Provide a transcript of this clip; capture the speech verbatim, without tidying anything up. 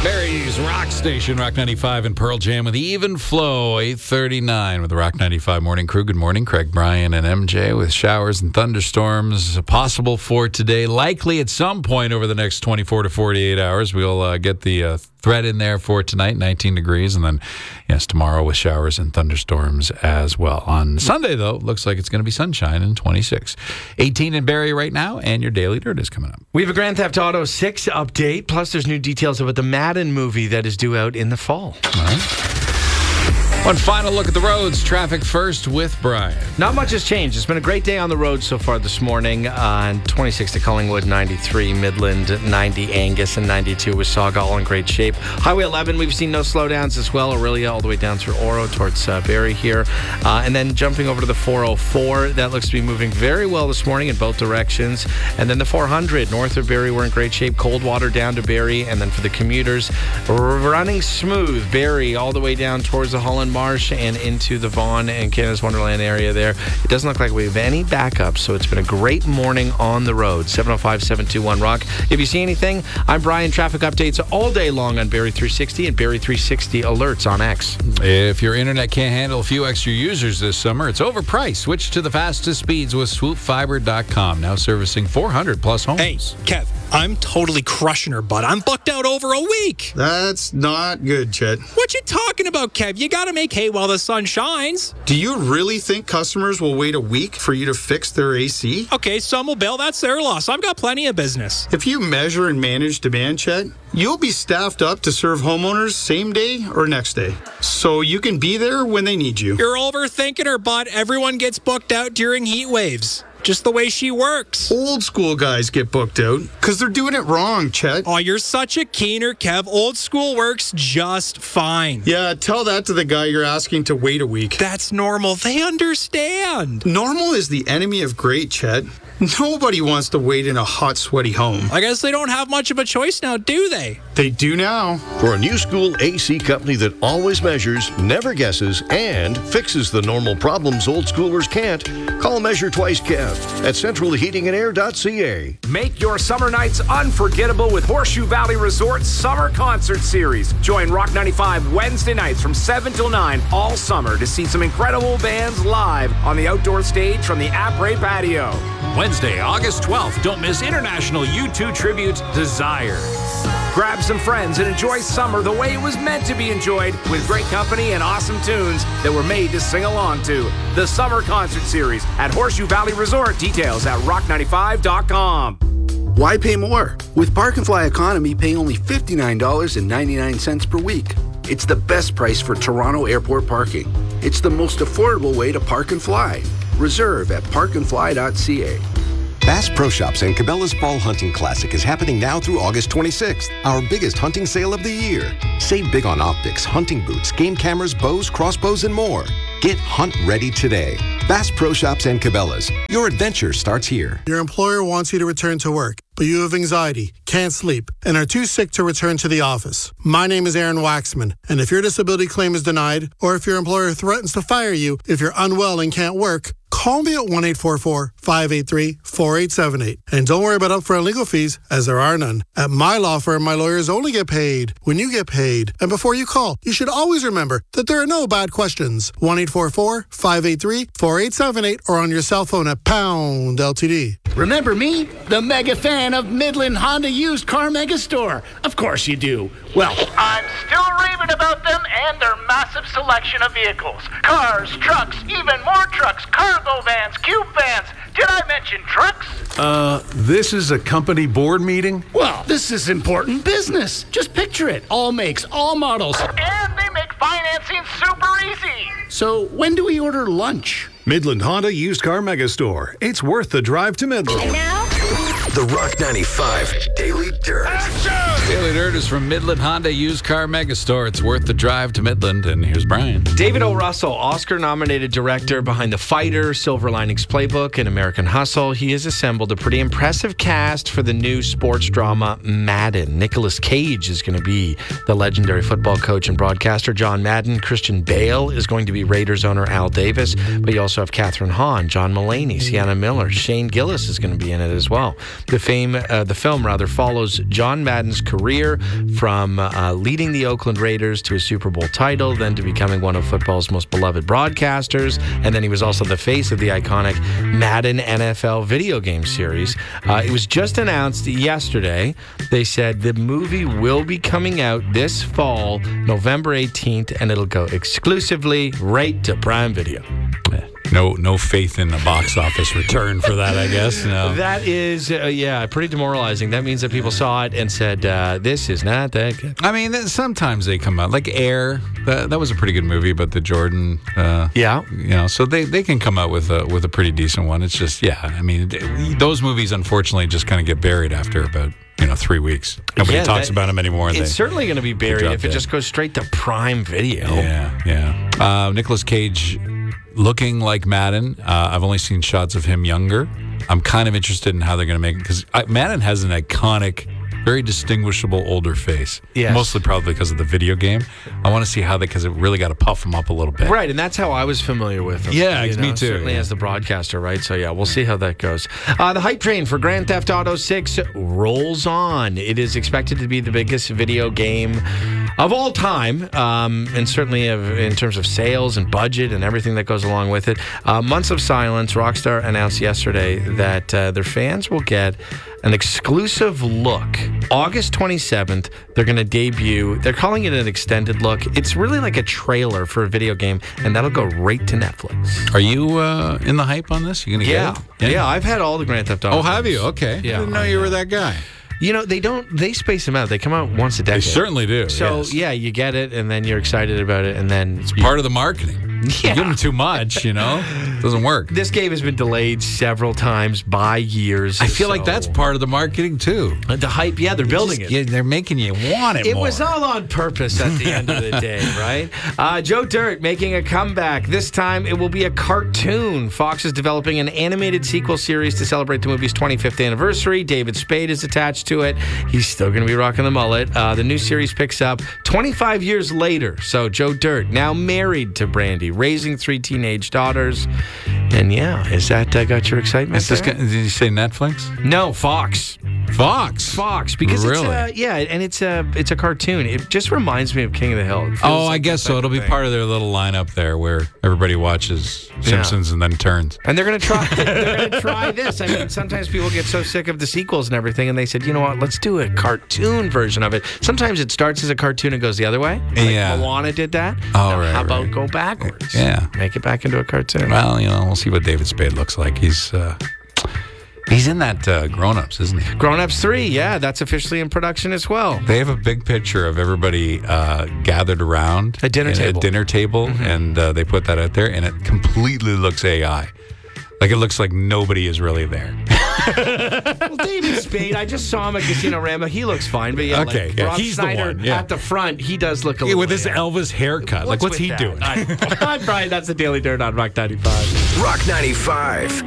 Barry's Rock Station, Rock ninety-five and Pearl Jam with Even Flow, eight thirty-nine with the Rock ninety-five Morning Crew. Good morning, Craig, Brian, and M J with showers and thunderstorms possible for today. Likely at some point over the next twenty-four to forty-eight hours. We'll uh, get the uh, threat in there for tonight, nineteen degrees, and then, yes, tomorrow with showers and thunderstorms as well. On Sunday, though, looks like it's going to be sunshine and twenty-six. eighteen in Barrie right now, and your Daily Dirt is coming up. We have a Grand Theft Auto six update, plus there's new details about the Madden movie that is due out in the fall. All right. One final look at the roads. Traffic first with Brian. Not much has changed. It's been a great day on the road so far this morning. On twenty-six to Collingwood, ninety-three, Midland, ninety, Angus, and ninety-two with Saga all in great shape. Highway eleven, we've seen no slowdowns as well. Aurelia all the way down through Oro towards uh, Barrie here. Uh, and then jumping over to the four oh four, that looks to be moving very well this morning in both directions. And then the four hundred, north of Barrie, we're in great shape. Coldwater down to Barrie. And then for the commuters, running smooth. Barrie all the way down towards the Holland Marsh and into the Vaughan and Canada's Wonderland area there. It doesn't look like we have any backups, so it's been a great morning on the road. seven oh five, seven two one, ROCK. If you see anything, I'm Brian. Traffic updates all day long on Barrie three sixty and Barrie three sixty alerts on X. If your internet can't handle a few extra users this summer, it's overpriced. Switch to the fastest speeds with swoop fiber dot com. Now servicing four hundred plus homes. Hey, Kev, I'm totally crushing her, bud. I'm booked out over a week. That's not good, Chet. What you talking about, Kev? You gotta make hay while the sun shines. Do you really think customers will wait a week for you to fix their A C? Okay, some will bail. That's their loss. I've got plenty of business. If you measure and manage demand, Chet, you'll be staffed up to serve homeowners same day or next day, so you can be there when they need you. You're overthinking her, bud. Everyone gets booked out during heat waves. Just the way she works. Old school guys get booked out because they're doing it wrong, Chet. Oh, you're such a keener, Kev. Old school works just fine. Yeah, tell that to the guy you're asking to wait a week. That's normal. They understand. Normal is the enemy of great, Chet. Nobody wants to wait in a hot, sweaty home. I guess they don't have much of a choice now, do they? They do now. For a new school A C company that always measures, never guesses, and fixes the normal problems old schoolers can't, call Measure Twice Kev at central heating and air dot c a. Make your summer nights unforgettable with Horseshoe Valley Resort's Summer Concert Series. Join Rock ninety-five Wednesday nights from seven till nine all summer to see some incredible bands live on the outdoor stage from the Après Patio. Wednesday, August twelfth, don't miss International U two tribute Desire. Grab some friends and enjoy summer the way it was meant to be enjoyed, with great company and awesome tunes that were made to sing along to. The Summer Concert Series at Horseshoe Valley Resort. Details at rock ninety-five dot com. Why pay more? With Park and Fly Economy, pay only fifty-nine dollars and ninety-nine cents per week. It's the best price for Toronto Airport parking. It's the most affordable way to park and fly. Reserve at park and fly dot c a. Bass Pro Shops and Cabela's Fall Hunting Classic is happening now through August twenty-sixth, our biggest hunting sale of the year. Save big on optics, hunting boots, game cameras, bows, crossbows, and more. Get hunt ready today. Bass Pro Shops and Cabela's. Your adventure starts here. Your employer wants you to return to work, but you have anxiety, can't sleep, and are too sick to return to the office. My name is Aaron Waxman, and if your disability claim is denied, or if your employer threatens to fire you if you're unwell and can't work, call me at one eight four four, five eight three, four eight seven eight. And don't worry about upfront legal fees, as there are none. At my law firm, my lawyers only get paid when you get paid. And before you call, you should always remember that there are no bad questions. one eight four four, five eight three, four eight seven eight or on your cell phone at pound L T D. Remember me? The mega fan of Midland Honda Used Car Mega Store. Of course you do. Well, I'm still raving about them and their massive selection of vehicles. Cars, trucks, even more trucks, cargo vans, cube vans. Did I mention trucks? Uh, this is a company board meeting? Well, this is important business. Just picture it. All makes, all models. And they make financing super easy. So when do we order lunch? Midland Honda Used Car Mega Store. It's worth the drive to Midland. And now, The Rock ninety-five Daily Dirt. Daily Dirt is from Midland Honda Used Car Megastore. It's worth the drive to Midland. And here's Brian. David O. Russell, Oscar-nominated director behind The Fighter, Silver Linings Playbook, and American Hustle. He has assembled a pretty impressive cast for the new sports drama Madden. Nicolas Cage is going to be the legendary football coach and broadcaster John Madden. Christian Bale is going to be Raiders owner Al Davis. But you also have Catherine Hahn, John Mulaney, Sienna Miller. Shane Gillis is going to be in it as well. The fame, uh, the film rather follows John Madden's career career from uh, leading the Oakland Raiders to a Super Bowl title, then to becoming one of football's most beloved broadcasters, and then he was also the face of the iconic Madden N F L video game series. Uh, it was just announced yesterday. They said the movie will be coming out this fall, November eighteenth, and it'll go exclusively right to Prime Video. No, no faith in the box office return for that, I guess. No. That is, uh, yeah, pretty demoralizing. That means that people saw it and said, uh, "This is not that good." I mean, sometimes they come out like Air. That, that was a pretty good movie, but the Jordan, uh, yeah, you know, so they, they can come out with a with a pretty decent one. It's just, yeah, I mean, those movies unfortunately just kind of get buried after about you know three weeks. Nobody Yeah, talks that- about them anymore. It's they, certainly going to be buried drop if it dead. just goes straight to Prime Video. Yeah, yeah. Uh, Nicolas Cage looking like Madden. Uh, I've only seen shots of him younger. I'm kind of interested in how they're going to make it because Madden has an iconic, very distinguishable older face. Yes. Mostly probably because of the video game. I want to see how they, because it really got to puff him up a little bit. Right, and that's how I was familiar with him. Yeah, you me know, too, Certainly yeah. as the broadcaster, right? So, yeah, we'll see how that goes. Uh, the hype train for Grand Theft Auto six rolls on. It is expected to be the biggest video game of all time, um, and certainly of, in terms of sales and budget and everything that goes along with it. Uh, months of silence. Rockstar announced yesterday that uh, their fans will get an exclusive look. August twenty-seventh, they're going to debut. They're calling it an extended look. It's really like a trailer for a video game, and that'll go right to Netflix. Are you uh, in the hype on this? You going to Yeah. get it? yeah, I've had all the Grand Theft Auto. Oh, have you? games. Okay. Yeah, I didn't know I you were that guy. You know, they don't, they space them out. They come out once a decade. They certainly do. So, yes. yeah, you get it, and then you're excited about it, and then It's part of the marketing. Yeah. You give them too much, you know? It doesn't work. This game has been delayed several times by years. I feel like so- that's part of the marketing, too. the hype. Yeah, they're building Just- it. yeah, they're making you want it It more. was all on purpose at the end of the day, right? Uh, Joe Dirt making a comeback. This time it will be a cartoon. Fox is developing an animated sequel series to celebrate the movie's twenty-fifth anniversary. David Spade is attached to it. He's still going to be rocking the mullet. Uh, the new series picks up twenty-five years later. So Joe Dirt, now married to Brandy, raising three teenage daughters. And yeah, is that uh, got your excitement? Is this there? guy, did you say Netflix? No, Fox. Fox. Fox, because Really? it's a, yeah, and it's a it's a cartoon. It just reminds me of King of the Hill. It feels Oh, I like guess that so. type It'll of be thing. part of their little lineup there where everybody watches Simpsons and then turns. And they're gonna try. They're gonna try this. I mean, sometimes people get so sick of the sequels and everything, and they said, you know what? Let's do a cartoon version of it. Sometimes it starts as a cartoon and goes the other way. Like Yeah. Moana did that. Oh, Now, right, How about right. go backwards? Yeah. Make it back into a cartoon. Well, you know, we'll see what David Spade looks like. He's uh, he's in that uh, Grown Ups, isn't he? Grown Ups three, yeah, that's officially in production as well. They have a big picture of everybody uh, gathered around A dinner at table. A dinner table, and uh, they put that out there, and it completely looks A I. Like it looks like nobody is really there. Well, David Spade, I just saw him at Casino Rama. He looks fine, but yeah, Okay, like yeah, Rob he's the Schneider one, yeah. at the front, he does look a Yeah, little with his A I. Elvis haircut. like, what's with he that? doing? I- I'm Brian. That's the Daily Dirt on Rock ninety-five. Rock ninety-five.